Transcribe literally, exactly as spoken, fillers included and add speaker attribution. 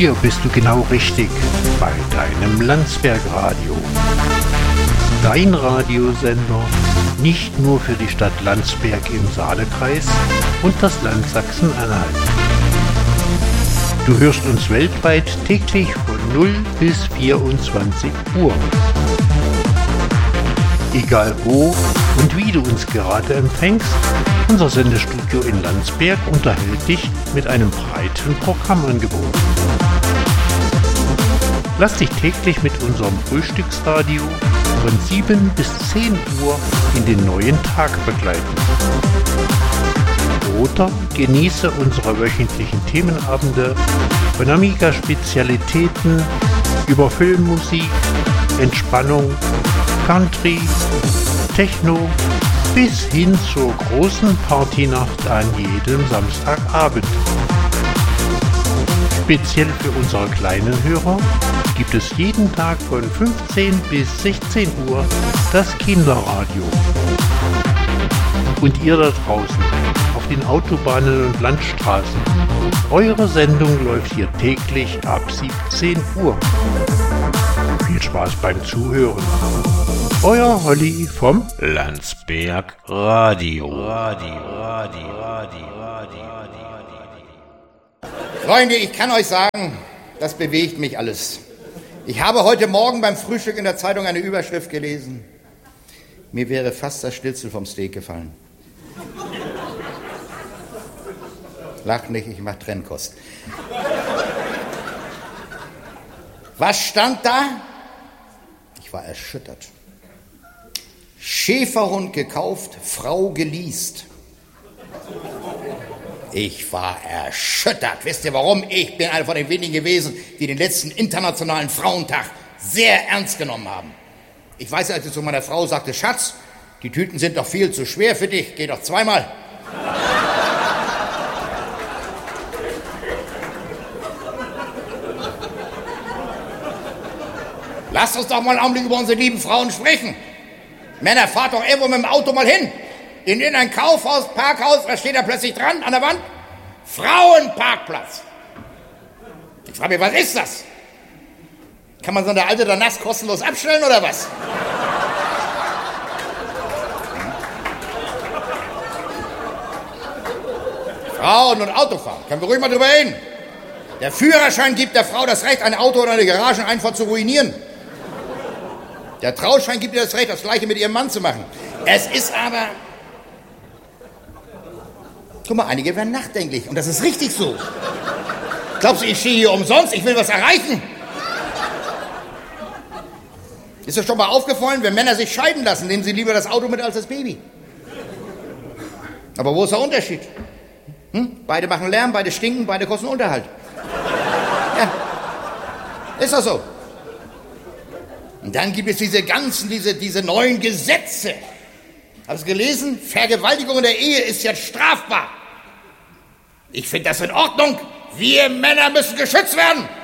Speaker 1: Hier bist du genau richtig bei deinem Landsberg-Radio. Dein Radiosender nicht nur für die Stadt Landsberg im Saalekreis und das Land Sachsen-Anhalt. Du hörst uns weltweit täglich von null bis vierundzwanzig Uhr. Egal wo und wie du uns gerade empfängst, unser Sendestudio in Landsberg unterhält dich mit einem breiten Programmangebot. Lass dich täglich mit unserem Frühstücksradio von sieben bis zehn Uhr in den neuen Tag begleiten. Oder genieße unsere wöchentlichen Themenabende von Amiga-Spezialitäten über Filmmusik, Entspannung, Country, Techno bis hin zur großen Partynacht an jedem Samstagabend. Speziell für unsere kleinen Hörer gibt es jeden Tag von fünfzehn bis sechzehn Uhr das Kinderradio. Und ihr da draußen auf den Autobahnen und Landstraßen, eure Sendung läuft hier täglich ab siebzehn Uhr. Viel Spaß beim Zuhören. Euer Holly vom Landsberg Radio. Radio, Radio, Radio, Radio, Radio.
Speaker 2: Freunde, ich kann euch sagen, das bewegt mich alles. Ich habe heute Morgen beim Frühstück in der Zeitung eine Überschrift gelesen. Mir wäre fast das Schnitzel vom Steak gefallen. Lach nicht, ich mach Trennkost. Was stand da? Ich war erschüttert. Schäferhund gekauft, Frau geleast. Ich war erschüttert. Wisst ihr warum? Ich bin einer von den wenigen gewesen, die den letzten internationalen Frauentag sehr ernst genommen haben. Ich weiß, als ich zu meiner Frau sagte, Schatz, die Tüten sind doch viel zu schwer für dich, geh doch zweimal. Lasst uns doch mal einen Augenblick über unsere lieben Frauen sprechen. Männer, fahrt doch irgendwo mit dem Auto mal hin. In ein Kaufhaus, Parkhaus, was steht da plötzlich dran an der Wand? Frauenparkplatz. Ich frage mich, was ist das? Kann man so eine alte da nass kostenlos abstellen oder was? Frauen und Autofahren, können wir ruhig mal drüber reden. Der Führerschein gibt der Frau das Recht, ein Auto oder eine Garageneinfahrt zu ruinieren. Der Trauschein gibt ihr das Recht, das Gleiche mit ihrem Mann zu machen. Es ist aber... Guck mal, einige werden nachdenklich und das ist richtig so. Glaubst du, ich stehe hier umsonst? Ich will was erreichen. Ist dir schon mal aufgefallen, wenn Männer sich scheiden lassen, nehmen sie lieber das Auto mit als das Baby. Aber wo ist der Unterschied? Hm? Beide machen Lärm, beide stinken, beide kosten Unterhalt. Ja, ist das so. Und dann gibt es diese ganzen, diese, diese neuen Gesetze. Hast du gelesen? Vergewaltigung in der Ehe ist jetzt strafbar. Ich finde das in Ordnung. Wir Männer müssen geschützt werden.